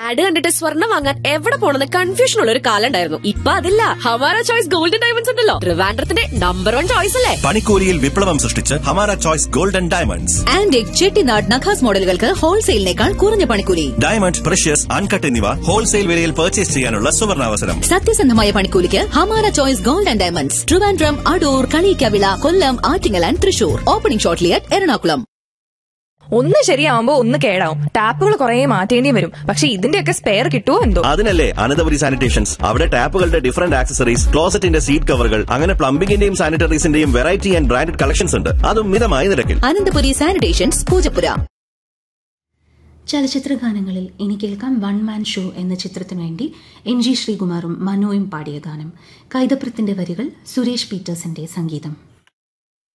Add കണ്ടിട്ട് സ്വർണ്ണം വാങ്ങാൻ എവിടെ പോണെന്ന് കൺഫ്യൂഷൻ ഉള്ള ഒരു കാലം ഉണ്ടായിരുന്നു. ഇപ്പൊ അതില്ല. ഹമാര ചോയ്സ് ഗോൾഡൻ ഡയമണ്ട്സ് ഉണ്ടല്ലോ, ട്രിവാൻഡ്രത്തിന്റെ നമ്പർ 1 ചോയ്സ് അല്ലേ. പണിക്കൂലിയിൽ വിപ്ലവം സൃഷ്ടിച്ച് Hamara choice golden diamonds. Antique Chettinad നഖാസ് മോഡലുകൾക്ക് ഹോൾസെയിലിനേക്കാൾ കുറഞ്ഞ പണിക്കൂലി. ഡയമണ്ട്, പ്രഷ്യസ്, അൺകട്ട് എന്നിവ ഹോൾസെയിൽ വിലയിൽ പർച്ചേസ് ചെയ്യാനുള്ള സുവർണാവസരം. സത്യസന്ധമായ പണിക്കൂലിക്ക് Hamara choice golden diamonds. Trivandrum, Adoor, Kaliyikkavila, Kollam, Attingal and Thrissur. Opening shortly at Ernakulam. ഒന്ന് ശരിയാവുമ്പോ ഒന്ന് കേടാവും. ടാപ്പുകൾ കുറെ മാറ്റേണ്ടി വരും. പക്ഷെ ഇതിന്റെയൊക്കെ സ്പെയർ കിട്ടുമോ എന്തോ. അതിനല്ലേ അനന്തപുരി സാനിറ്റേഷൻസ്. അവിടെ ടാപ്പുകളുടെ ഡിഫറന്റ് ആക്സസറീസ്, ക്ലോസറ്റിന്റെ സീറ്റ് കവറുകൾ, അങ്ങനെ പ്ലംബിംഗിന്റെയും സാനിറ്ററീസിന്റെയും വെറൈറ്റി ആൻഡ് ബ്രാൻഡഡ് കളക്ഷൻസ് ഉണ്ട്. അതും മിതമായ നിരക്കിൽ. അനന്തപുരി സാനിറ്റേഷൻസ്, പൂജപ്പുര. ചലച്ചിത്ര ഗാനങ്ങളിൽ ഇനി കേൾക്കാം വൺ മാൻ ഷോ എന്ന ചിത്രത്തിനു വേണ്ടി NG ശ്രീകുമാറും മനോയും പാടിയ ഗാനം. കൈതപ്രത്തിന്റെ വരികൾ, സുരേഷ് പീറ്റേഴ്സിന്റെ സംഗീതം.